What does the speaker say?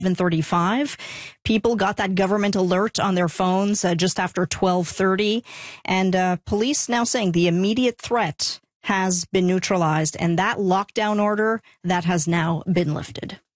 7:35. People got that government alert on their phones just after 12:30. And police now saying the immediate threat has been neutralized, and that lockdown order that has now been lifted.